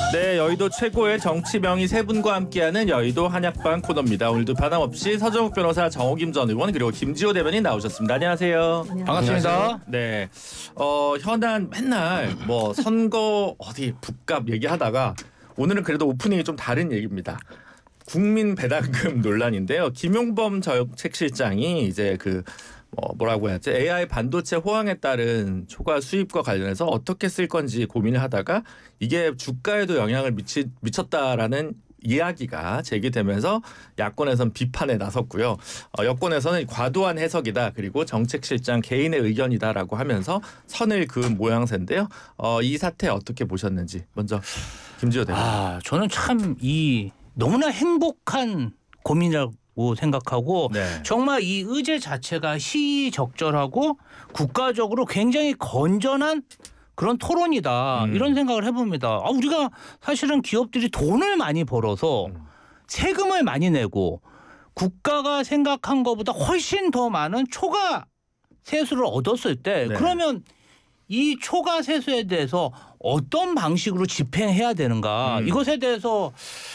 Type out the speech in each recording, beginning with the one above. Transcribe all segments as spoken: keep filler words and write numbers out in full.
네, 여의도 최고의 정치 명의 세 분과 함께하는 여의도 한약방 코너입니다. 오늘도 변함없이 서정욱 변호사, 정호김 전 의원 그리고 김지호 대변인 나오셨습니다. 안녕하세요. 반갑습니다. 안녕하세요. 네, 어, 현안 맨날 뭐 선거 어디 북값 얘기하다가 오늘은 그래도 오프닝이 좀 다른 얘기입니다. 국민 배당금 논란인데요. 김용범 정책실장이 이제 그 뭐 뭐라고 해야지 에이아이 반도체 호황에 따른 초과 수입과 관련해서 어떻게 쓸 건지 고민을 하다가 이게 주가에도 영향을 미치, 미쳤다라는 이야기가 제기되면서 야권에서는 비판에 나섰고요. 어, 여권에서는 과도한 해석이다. 그리고 정책실장 개인의 의견이다라고 하면서 선을 그은 모양새인데요. 어, 이 사태 어떻게 보셨는지 먼저 김지호 대변인. 아, 저는 참 이 너무나 행복한 고민이라고 생각하고 네. 정말 이 의제 자체가 시의적절하고 국가적으로 굉장히 건전한 그런 토론이다. 음. 이런 생각을 해봅니다. 아, 우리가 사실은 기업들이 돈을 많이 벌어서 음. 세금을 많이 내고 국가가 생각한 것보다 훨씬 더 많은 초과 세수를 얻었을 때 네. 그러면 이 초과 세수에 대해서 어떤 방식으로 집행해야 되는가 음. 이것에 대해서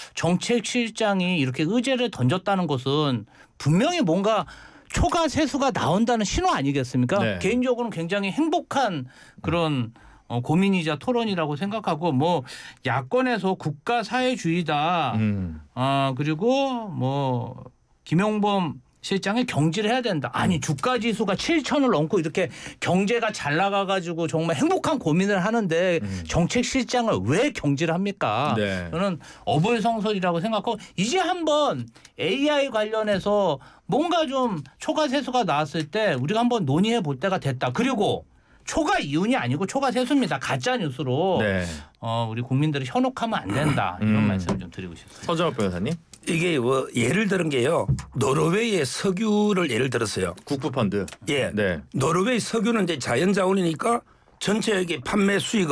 정책실장이 이렇게 의제를 던졌다는 것은 분명히 뭔가 초과 세수가 나온다는 신호 아니겠습니까? 네. 개인적으로는 굉장히 행복한 그런 어, 고민이자 토론이라고 생각하고 뭐 야권에서 국가 사회주의다. 음. 아 그리고 뭐 김용범 실장이 경질을 해야 된다. 아니 주가 지수가 칠천을 넘고 이렇게 경제가 잘 나가가지고 정말 행복한 고민을 하는데 음. 정책실장을 왜 경질을 합니까? 네. 저는 어불성설이라고 생각하고 이제 한번 에이아이 관련해서 뭔가 좀 초과 세수가 나왔을 때 우리가 한번 논의해 볼 때가 됐다. 그리고 초과 이윤이 아니고 초과 세수입니다. 가짜 뉴스로 네. 어, 우리 국민들이 현혹하면 안 된다. 이런 음. 말씀 좀 드리고 싶습니다. 서정욱 변호사님. 이게 뭐 예를 들은 게요. 노르웨이의 석유를 예를 들었어요. 국부펀드. 예. 네. 노르웨이 석유는 이제 자연자원이니까 전체에게 판매 수익